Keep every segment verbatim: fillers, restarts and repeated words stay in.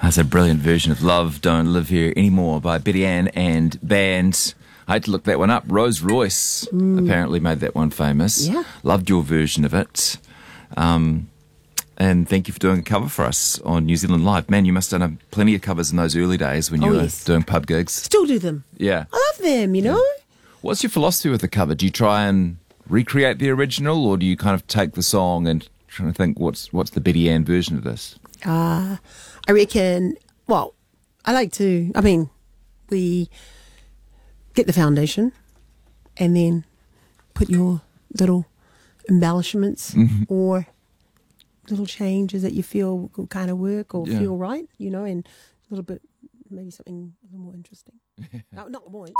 That's a brilliant version of Love Don't Live Here Anymore by Betty Ann and Band. I had to look that one up. Rose Royce mm. apparently made that one famous. Yeah. Loved your version of it. Um, and thank you for doing a cover for us on New Zealand Live. Man, you must have done plenty of covers in those early days when you oh, were yes. doing pub gigs. Still do them. Yeah. I love them, you know. Yeah. What's your philosophy with the cover? Do you try and recreate the original, or do you kind of take the song and try to think what's what's the Betty Ann version of this? Uh, I reckon, well, I like to, I mean, we get the foundation and then put your little embellishments mm-hmm. or little changes that you feel will kind of work or yeah. feel right, you know, and a little bit, maybe something a little more interesting. no, not more.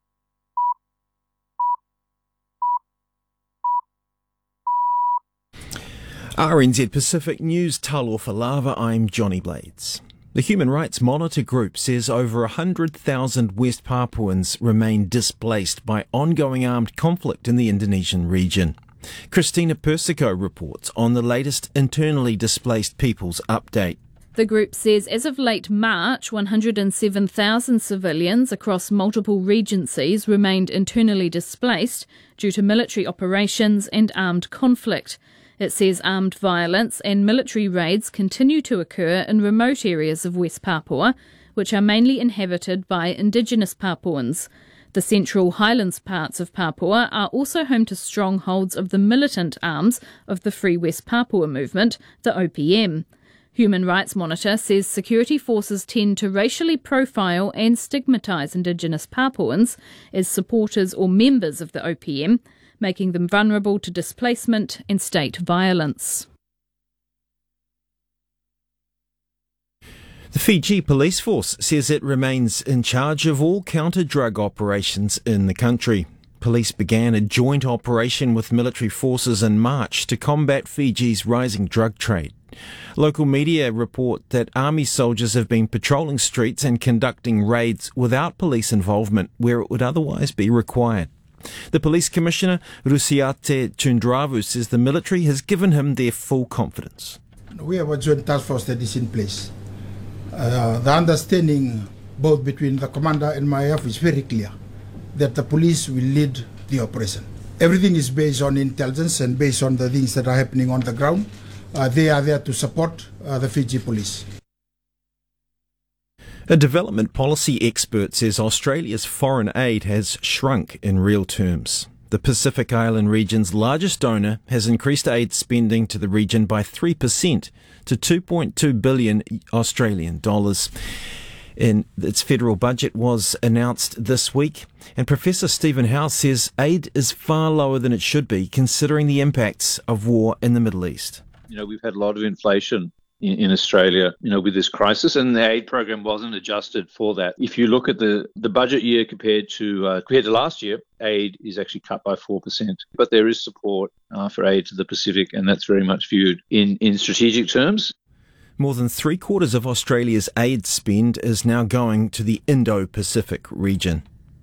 R N Z Pacific News, Talofa Lava, I'm Johnny Blades. The Human Rights Monitor Group says over one hundred thousand West Papuans remain displaced by ongoing armed conflict in the Indonesian region. Christina Persico reports on the latest internally displaced peoples update. The group says as of late March, one hundred seven thousand civilians across multiple regencies remained internally displaced due to military operations and armed conflict. It says armed violence and military raids continue to occur in remote areas of West Papua, which are mainly inhabited by indigenous Papuans. The central highlands parts of Papua are also home to strongholds of the militant arms of the Free West Papua movement, the O P M. Human Rights Monitor says security forces tend to racially profile and stigmatise indigenous Papuans as supporters or members of the O P M, making them vulnerable to displacement and state violence. The Fiji Police Force says it remains in charge of all counter-drug operations in the country. Police began a joint operation with military forces in March to combat Fiji's rising drug trade. Local media report that army soldiers have been patrolling streets and conducting raids without police involvement where it would otherwise be required. The police commissioner, Rusiate Chundravu, says the military has given him their full confidence. We have a joint task force that is in place. Uh, the understanding both between the commander and myself is very clear that the police will lead the operation. Everything is based on intelligence and based on the things that are happening on the ground. Uh, they are there to support uh, the Fiji police. A development policy expert says Australia's foreign aid has shrunk in real terms. The Pacific Island region's largest donor has increased aid spending to the region by three percent to two point two billion Australian dollars. In its federal budget was announced this week, and Professor Stephen House says aid is far lower than it should be considering the impacts of war in the Middle East. You know, we've had a lot of inflation in, in Australia, you know, with this crisis, and the aid program wasn't adjusted for that. If you look at the, the budget year compared to uh, compared to last year, aid is actually cut by four percent. But there is support uh, for aid to the Pacific, and that's very much viewed in, in strategic terms. More than three quarters of Australia's aid spend is now going to the Indo-Pacific region.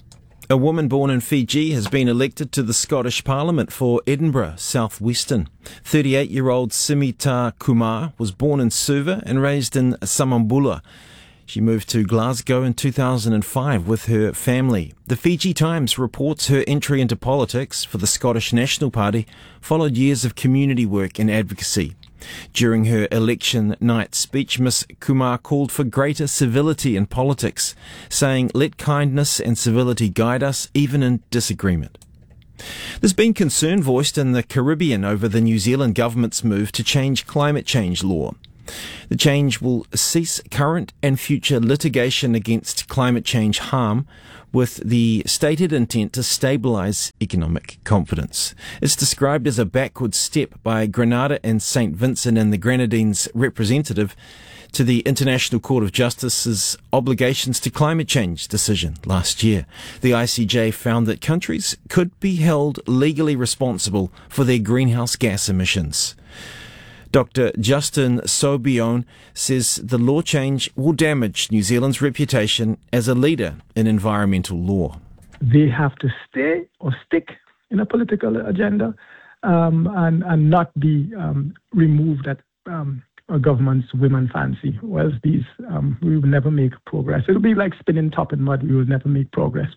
A woman born in Fiji has been elected to the Scottish Parliament for Edinburgh South Western. thirty-eight-year-old Simita Kumar was born in Suva and raised in Samambula. She moved to Glasgow in two thousand five with her family. The Fiji Times reports her entry into politics for the Scottish National Party followed years of community work and advocacy. During her election night speech, Miss Kumar called for greater civility in politics, saying, "Let kindness and civility guide us, even in disagreement." There's been concern voiced in the Caribbean over the New Zealand government's move to change climate change law. The change will cease current and future litigation against climate change harm, with the stated intent to stabilise economic confidence. It's described as a backward step by Grenada and Saint Vincent and the Grenadines' representative to the International Court of Justice's obligations to climate change decision last year. The I C J found that countries could be held legally responsible for their greenhouse gas emissions. Doctor Justin Sobione says the law change will damage New Zealand's reputation as a leader in environmental law. They have to stay or stick in a political agenda um, and, and not be um, removed at um, a government's women fancy. Whereas these, um, we will never make progress. It'll be like spinning top in mud. We will never make progress.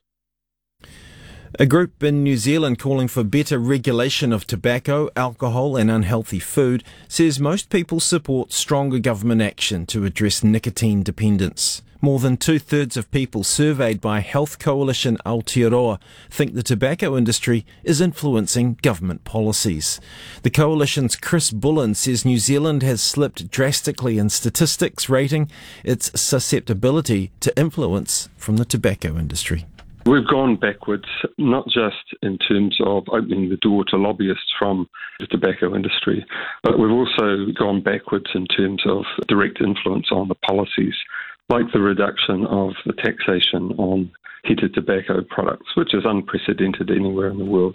A group in New Zealand calling for better regulation of tobacco, alcohol and unhealthy food says most people support stronger government action to address nicotine dependence. More than two-thirds of people surveyed by health coalition Aotearoa think the tobacco industry is influencing government policies. The coalition's Chris Bullen says New Zealand has slipped drastically in statistics rating its susceptibility to influence from the tobacco industry. We've gone backwards, not just in terms of opening the door to lobbyists from the tobacco industry, but we've also gone backwards in terms of direct influence on the policies, like the reduction of the taxation on heated tobacco products, which is unprecedented anywhere in the world.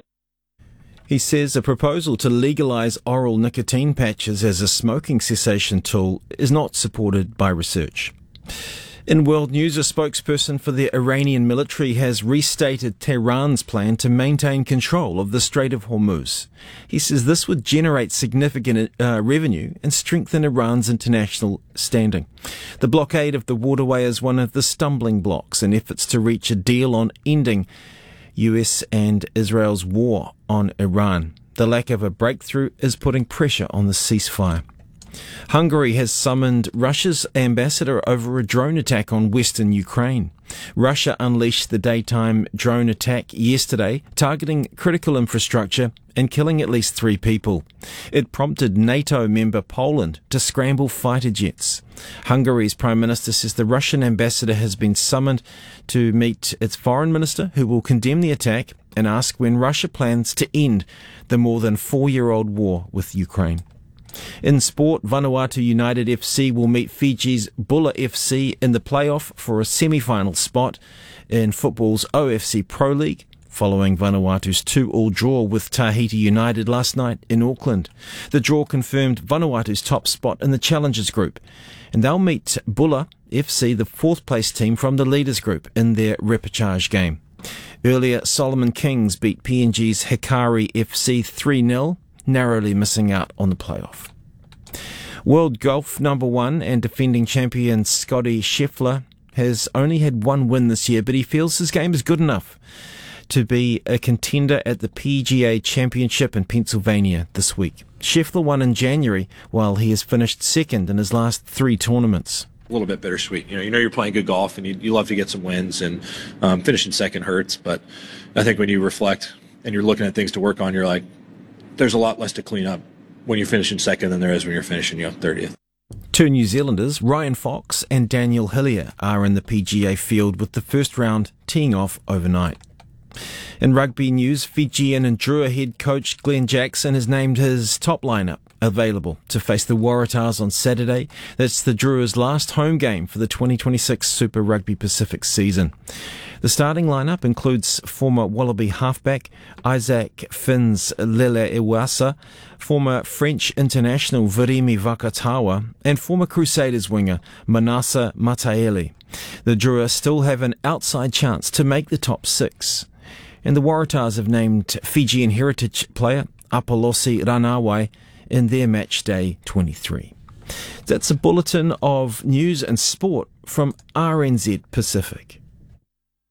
He says a proposal to legalise oral nicotine patches as a smoking cessation tool is not supported by research. In world news, a spokesperson for the Iranian military has restated Tehran's plan to maintain control of the Strait of Hormuz. He says this would generate significant uh, revenue and strengthen Iran's international standing. The blockade of the waterway is one of the stumbling blocks in efforts to reach a deal on ending U S and Israel's war on Iran. The lack of a breakthrough is putting pressure on the ceasefire. Hungary has summoned Russia's ambassador over a drone attack on western Ukraine. Russia unleashed the daytime drone attack yesterday, targeting critical infrastructure and killing at least three people. It prompted NATO member Poland to scramble fighter jets. Hungary's Prime Minister says the Russian ambassador has been summoned to meet its foreign minister, who will condemn the attack and ask when Russia plans to end the more than four-year-old war with Ukraine. In sport, Vanuatu United F C will meet Fiji's Bula F C in the playoff for a semi-final spot in football's O F C Pro League, following Vanuatu's two-all draw with Tahiti United last night in Auckland. The draw confirmed Vanuatu's top spot in the Challengers Group, and they'll meet Bula F C, the fourth-place team from the Leaders Group, in their repechage game. Earlier, Solomon Kings beat P N G's Hikari F C three nil, narrowly missing out on the playoff. World Golf number one and defending champion Scotty Scheffler has only had one win this year, but he feels his game is good enough to be a contender at the P G A Championship in Pennsylvania this week. Scheffler won in January, while he has finished second in his last three tournaments. A little bit bittersweet. You know, you know you're playing good golf, and you, you love to get some wins, and um, finishing second hurts. But I think when you reflect and you're looking at things to work on, you're like, there's a lot less to clean up when you're finishing second than there is when you're finishing, you know, thirtieth. Two New Zealanders, Ryan Fox and Daniel Hillier, are in the P G A field, with the first round teeing off overnight. In rugby news, Fijian and Drua head coach Glenn Jackson has named his top lineup available to face the Waratahs on Saturday. That's the Drua's last home game for the twenty twenty-six Super Rugby Pacific season. The starting lineup includes former Wallaby halfback Isaac Fins Lele Iwasa, former French international Virimi Vakatawa, and former Crusaders winger Manasa Mataele. The Drua still have an outside chance to make the top six. And the Waratahs have named Fijian heritage player Apolosi Ranawai in their match day twenty-three. That's a bulletin of news and sport from R N Z Pacific.